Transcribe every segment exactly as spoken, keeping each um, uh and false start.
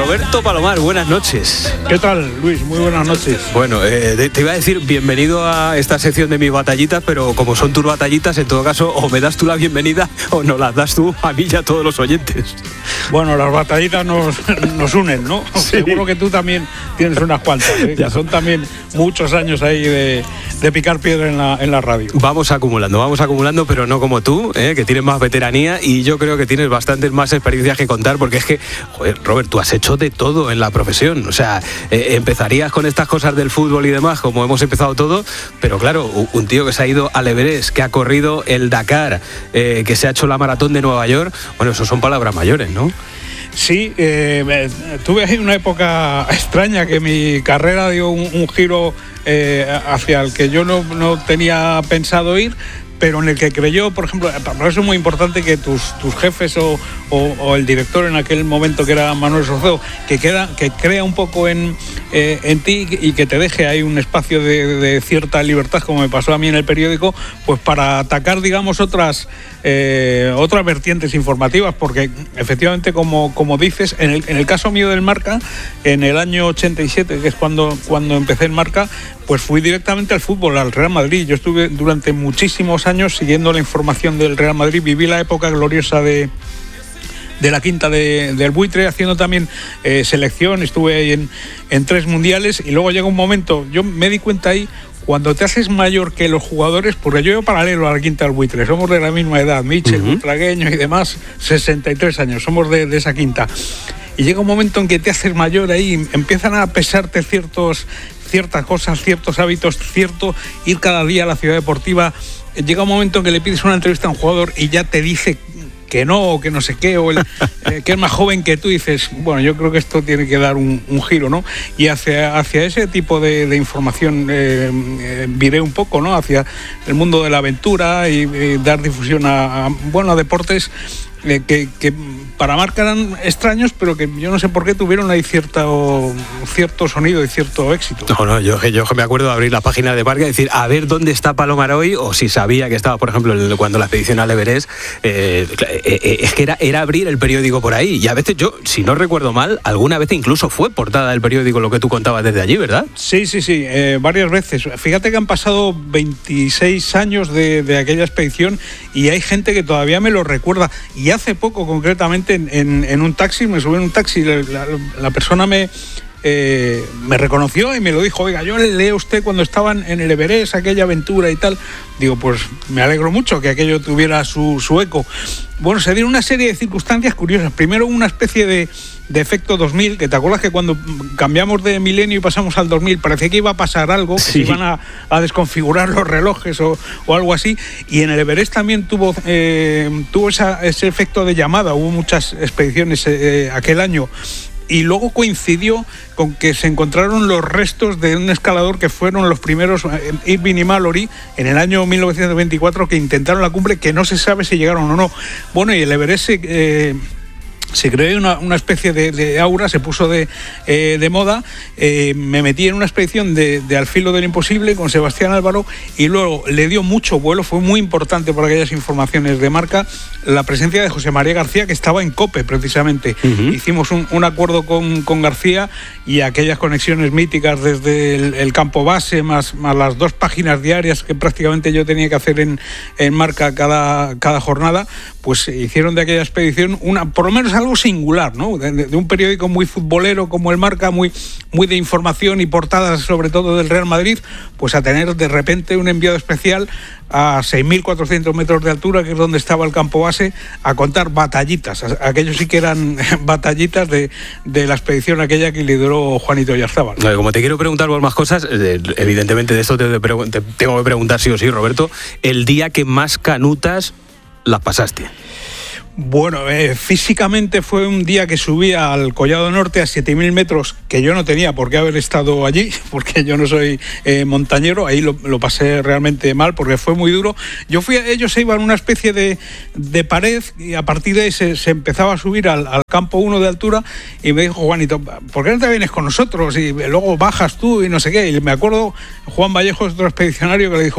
Roberto Palomar, buenas noches. ¿Qué tal, Luis? Muy buenas noches. Bueno, eh, te iba a decir bienvenido a esta sección de mis batallitas, pero como son tus batallitas, en todo caso, o me das tú la bienvenida o nos las das tú a mí y a todos los oyentes. Bueno, las batallitas nos, nos unen, ¿no? Sí. Seguro que tú también tienes unas cuantas, ¿eh? Ya son también muchos años ahí de, de picar piedra en la, en la radio. Vamos acumulando, vamos acumulando, pero no como tú, ¿eh? Que tienes más veteranía y yo creo que tienes bastantes más experiencias que contar, porque es que, joder, Robert, tú has hecho de todo en la profesión. O sea, eh, empezarías con estas cosas del fútbol y demás, como hemos empezado todo, pero claro, un tío que se ha ido al Everest, que ha corrido el Dakar, eh, que se ha hecho la maratón de Nueva York, bueno, eso son palabras mayores, ¿no? Sí, eh, tuve ahí una época extraña que mi carrera dio un, un giro eh, hacia el que yo no, no tenía pensado ir, pero en el que creyó, por ejemplo, por eso es muy importante que tus, tus jefes o, o, o el director en aquel momento, que era Manuel Sorceo, que, queda, que crea un poco en, eh, en ti y que te deje ahí un espacio de, de cierta libertad, como me pasó a mí en el periódico, pues para atacar, digamos, otras, eh, otras vertientes informativas, porque efectivamente, como, como dices, en el, en el caso mío del Marca, en el año ochenta y siete, que es cuando, cuando empecé en Marca, pues fui directamente al fútbol, al Real Madrid. Yo estuve durante muchísimos años siguiendo la información del Real Madrid, viví la época gloriosa de, de la quinta de, del Buitre, haciendo también eh, selección, estuve ahí en, en tres mundiales y luego llega un momento, yo me di cuenta ahí, cuando te haces mayor que los jugadores, porque yo iba paralelo a la quinta del Buitre, somos de la misma edad, Michel, uh-huh. Butragueño y demás, sesenta y tres años, somos de, de esa quinta. Y llega un momento en que te haces mayor ahí, empiezan a pesarte ciertos... ciertas cosas, ciertos hábitos, cierto ir cada día a la ciudad deportiva. Llega un momento en que le pides una entrevista a un jugador y ya te dice que no, o que no sé qué, o el, eh, que es más joven que tú, y dices, bueno, yo creo que esto tiene que dar un, un giro, ¿no? Y hacia, hacia ese tipo de, de información eh, eh, viré un poco, ¿no? Hacia el mundo de la aventura y eh, dar difusión a, a, bueno, a deportes eh, que, que para Marca eran extraños, pero que yo no sé por qué tuvieron ahí cierto, cierto sonido y cierto éxito. No, no, yo, yo me acuerdo de abrir la página de Marca y decir, a ver dónde está Palomar hoy, o si sabía que estaba, por ejemplo, cuando la expedición al Everest, eh, eh, es que era, era abrir el periódico por ahí. Y a veces yo, si no recuerdo mal, alguna vez incluso fue portada del periódico lo que tú contabas desde allí, ¿verdad? Sí, sí, sí, eh, varias veces. Fíjate que han pasado veintiséis años de, de aquella expedición y hay gente que todavía me lo recuerda. Y hace poco, concretamente, En, en, en un taxi, me subí en un taxi, la, la, la persona me, eh, me reconoció y me lo dijo, oiga, yo le leo a usted cuando estaban en el Everest, aquella aventura y tal. Digo, pues me alegro mucho que aquello tuviera su, su eco. Bueno, se dieron una serie de circunstancias curiosas. Primero, una especie de, de efecto dos mil, que te acuerdas que cuando cambiamos de milenio y pasamos al dos mil parecía que iba a pasar algo, que sí. Se iban a, a desconfigurar los relojes o, o algo así, y en el Everest también tuvo, eh, tuvo esa, ese efecto de llamada. Hubo muchas expediciones eh, aquel año. Y luego coincidió con que se encontraron los restos de un escalador que fueron los primeros, Irving y Mallory, en el año mil novecientos veinticuatro, que intentaron la cumbre, que no se sabe si llegaron o no. Bueno, y el Everest se, eh, se creó una, una especie de, de aura, se puso de, eh, de moda. Eh, me metí en una expedición de, de Al filo del imposible con Sebastián Álvaro, y luego le dio mucho vuelo, fue muy importante por aquellas informaciones de Marca, la presencia de José María García, que estaba en COPE precisamente. Uh-huh. Hicimos un, un acuerdo con, con García, y aquellas conexiones míticas desde el, el campo base, más, más las dos páginas diarias que prácticamente yo tenía que hacer en, en Marca cada, cada jornada, pues hicieron de aquella expedición una, por lo menos algo singular, ¿no? De, de un periódico muy futbolero como el Marca, muy, muy de información y portadas sobre todo del Real Madrid, pues a tener de repente un enviado especial a seis mil cuatrocientos metros de altura, que es donde estaba el campo base, a contar batallitas. Aquellos sí que eran batallitas de, de la expedición aquella que lideró Juanito Oyarzábal. No, como te quiero preguntar por más cosas, evidentemente de esto te, te tengo que preguntar sí o sí, Roberto, el día que más canutas las pasaste. Bueno, eh, físicamente fue un día que subí al Collado Norte a siete mil metros, que yo no tenía por qué haber estado allí, porque yo no soy eh, montañero. Ahí lo, lo pasé realmente mal porque fue muy duro. Yo fui a ellos, se iban a una especie de, de pared, y a partir de ahí se, se empezaba a subir al, al campo uno de altura, y me dijo Juanito, ¿por qué no te vienes con nosotros? Y luego bajas tú y no sé qué. Y me acuerdo, Juan Vallejo, otro expedicionario, que le dijo,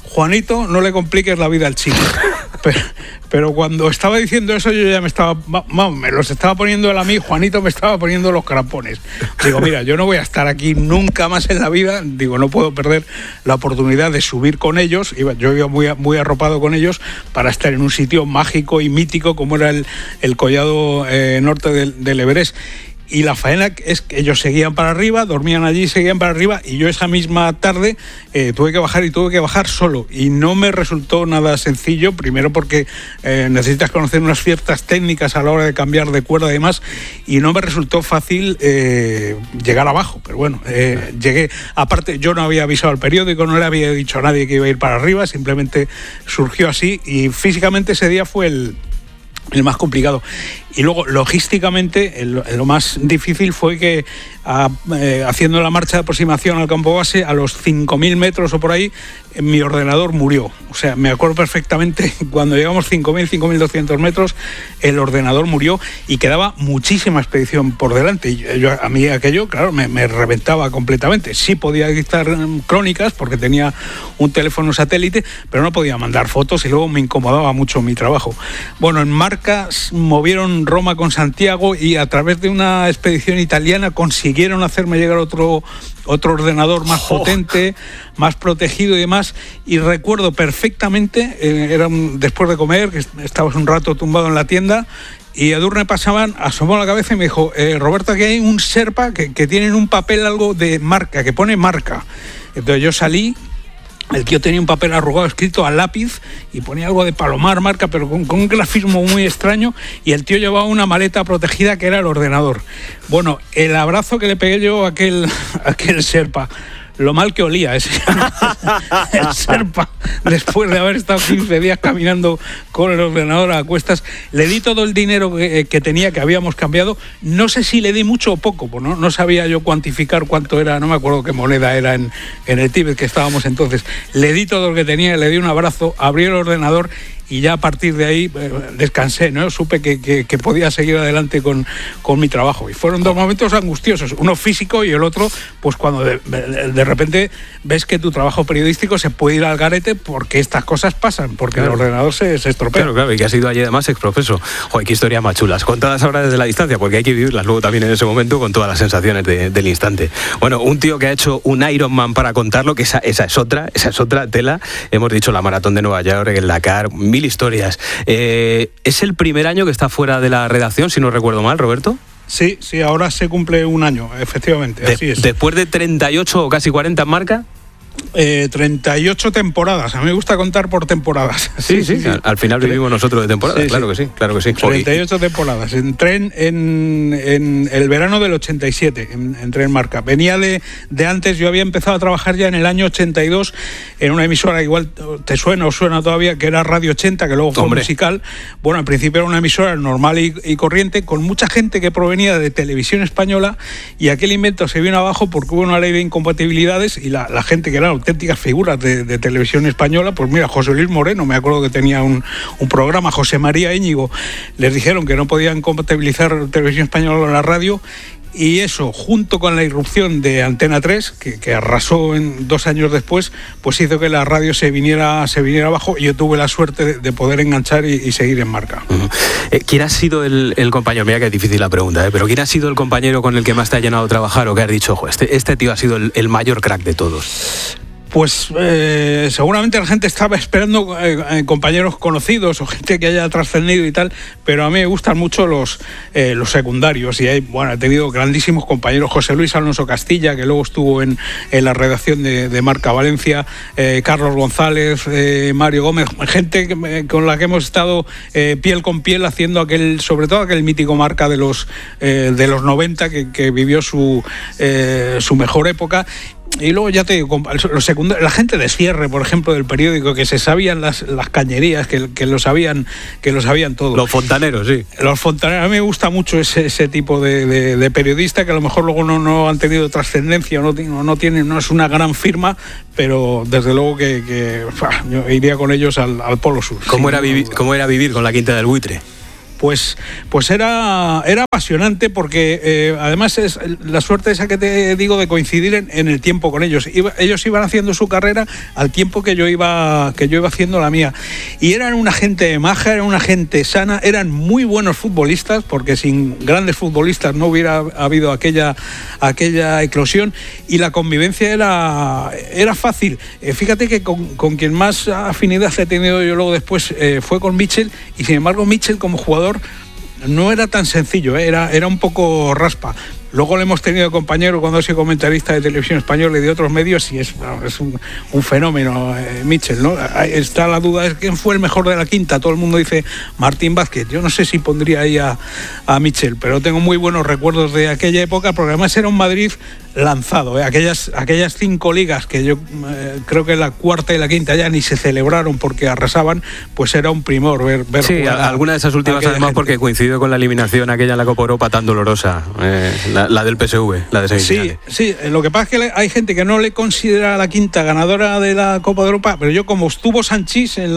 Juanito, no le compliques la vida al chico. Pero, pero cuando estaba diciendo eso yo ya me estaba, vamos, me los estaba poniendo él a mí, Juanito me estaba poniendo los crampones. Digo, mira, yo no voy a estar aquí nunca más en la vida, digo, no puedo perder la oportunidad de subir con ellos, yo iba muy, muy arropado con ellos para estar en un sitio mágico y mítico como era el, el collado eh, norte del, del Everest. Y la faena es que ellos seguían para arriba, dormían allí, seguían para arriba, y yo esa misma tarde eh, tuve que bajar y tuve que bajar solo. Y no me resultó nada sencillo, primero porque eh, necesitas conocer unas ciertas técnicas a la hora de cambiar de cuerda y demás, y no me resultó fácil eh, llegar abajo. Pero bueno, eh, llegué. Aparte, yo no había avisado al periódico, no le había dicho a nadie que iba a ir para arriba, simplemente surgió así, y físicamente ese día fue el... el más complicado. Y luego, logísticamente, el, lo más difícil fue que, a, eh, haciendo la marcha de aproximación al campo base, a los cinco mil metros o por ahí, mi ordenador murió. O sea, me acuerdo perfectamente, cuando llegamos cinco mil, cinco mil doscientos metros, el ordenador murió y quedaba muchísima expedición por delante. Y yo, a mí aquello, claro, me, me reventaba completamente. Sí podía dictar crónicas, porque tenía un teléfono satélite, pero no podía mandar fotos y luego me incomodaba mucho mi trabajo. Bueno, en Marca movieron Roma con Santiago y a través de una expedición italiana consiguieron hacerme llegar otro, otro ordenador más oh. potente, más protegido y demás. Y recuerdo perfectamente, eh, era un, después de comer, que estabas un rato tumbado en la tienda, y Edurne Pasaban asomó la cabeza y me dijo, eh, Roberto, aquí hay un Sherpa que, que tiene en un papel algo de marca, que pone marca. Entonces yo salí. El tío tenía un papel arrugado escrito a lápiz y ponía algo de Palomar marca, pero con, con un grafismo muy extraño, y el tío llevaba una maleta protegida que era el ordenador. Bueno, el abrazo que le pegué yo a aquel, a aquel Sherpa, lo mal que olía ese el Sherpa, después de haber estado quince días caminando con el ordenador a cuestas. Le di todo el dinero que, que tenía, que habíamos cambiado. No sé si le di mucho o poco, pues no, no sabía yo cuantificar cuánto era, no me acuerdo qué moneda era en, en el Tíbet que estábamos entonces. Le di todo lo que tenía, le di un abrazo, abrí el ordenador y ya a partir de ahí eh, descansé, ¿no? Supe que, que, que podía seguir adelante con, con mi trabajo. Y fueron dos momentos angustiosos, uno físico y el otro, pues cuando de, de repente ves que tu trabajo periodístico se puede ir al garete porque estas cosas pasan, porque claro. El ordenador se, se estropea. Claro, claro, y que has ido allí además exprofeso. Joder, qué historias más chulas, contadas ahora desde la distancia, porque hay que vivirlas luego también en ese momento con todas las sensaciones de, del instante. Bueno, un tío que ha hecho un Ironman para contarlo, que esa, esa es otra, esa es otra tela. Hemos dicho la maratón de Nueva York, el Dakar, mil historias. Eh, ¿Es el primer año que está fuera de la redacción, si no recuerdo mal, Roberto? Sí, sí, ahora se cumple un año, efectivamente, de, así es. Después de treinta y ocho o casi cuarenta en marca. Eh, treinta y ocho temporadas, a mí me gusta contar por temporadas. Sí, sí, sí, sí. Al, al final vivimos nosotros de temporadas, sí, claro sí. que sí, claro que sí. treinta y ocho temporadas. Entré en, en, en el verano del ochenta y siete, en, entré en marca. Venía de, de antes, yo había empezado a trabajar ya en el año ochenta y dos en una emisora, igual te suena o suena todavía, que era Radio ochenta, que luego fue Hombre. musical. Bueno, al principio era una emisora normal y, y corriente, con mucha gente que provenía de Televisión Española, y aquel invento se vino abajo porque hubo una ley de incompatibilidades y la, la gente que era auténticas figuras de, de Televisión Española, pues mira, José Luis Moreno, me acuerdo que tenía un, un programa, José María Íñigo, les dijeron que no podían compatibilizar Televisión Española con la radio, y eso, junto con la irrupción de Antena tres, que, que arrasó en dos años después, pues hizo que la radio se viniera, se viniera abajo, y yo tuve la suerte de, de poder enganchar y, y seguir en marca. Uh-huh. Eh, ¿Quién ha sido el, el compañero? Mira que es difícil la pregunta, ¿eh? Pero ¿quién ha sido el compañero con el que más te ha llenado de trabajar, o que has dicho, ojo, este, este tío ha sido el, el mayor crack de todos? Pues eh, seguramente la gente estaba esperando eh, compañeros conocidos o gente que haya trascendido y tal, pero a mí me gustan mucho los, eh, los secundarios, y hay, bueno, he tenido grandísimos compañeros. José Luis Alonso Castilla, que luego estuvo en, en la redacción de, de Marca Valencia, eh, Carlos González, eh, Mario Gómez, gente que, con la que hemos estado eh, piel con piel haciendo aquel, sobre todo aquel mítico Marca de los, eh, de los noventa, que, que vivió su, eh, su mejor época. Y luego ya te digo, los secundarios, la gente de cierre, por ejemplo, del periódico, que se sabían las, las cañerías, que, que lo sabían, que lo sabían todo. Los fontaneros, sí. Los fontaneros, a mí me gusta mucho ese, ese tipo de, de, de periodista, que a lo mejor luego no, no han tenido trascendencia, no, no, no tienen, no es una gran firma, pero desde luego que, que yo iría con ellos al, al Polo Sur. ¿Cómo, sí, era vivir, ¿Cómo era vivir con la Quinta del Buitre? pues, pues era, era apasionante porque eh, además es la suerte esa que te digo de coincidir en, en el tiempo con ellos. Iba, ellos iban haciendo su carrera al tiempo que yo iba que yo iba haciendo la mía. Y eran una gente maja, eran una gente sana, eran muy buenos futbolistas, porque sin grandes futbolistas no hubiera habido aquella, aquella eclosión, y la convivencia era, era fácil. Eh, fíjate que con, con quien más afinidad he tenido yo luego después eh, fue con Mitchell, y sin embargo Mitchell como jugador no era tan sencillo, ¿eh? era, era un poco raspa. Luego le hemos tenido compañero cuando ha sido comentarista de televisión española y de otros medios, y es, bueno, es un, un fenómeno, eh, Mitchell, ¿no? Está la duda de quién fue el mejor de la quinta. Todo el mundo dice Martín Vázquez. Yo no sé si pondría ahí a, a Mitchell, pero tengo muy buenos recuerdos de aquella época, porque además era un Madrid lanzado, ¿eh? aquellas, aquellas cinco ligas que yo eh, creo que la cuarta y la quinta ya ni se celebraron porque arrasaban, pues era un primor ver, ver sí, jugar a, alguna de esas últimas además gente. Porque coincidió con la eliminación aquella en la Copa Europa tan dolorosa, eh, la, la del P S V, la de semifinales. Sí, sí, lo que pasa es que hay gente que no le considera la quinta ganadora de la Copa de Europa, pero yo, como estuvo Sanchís en la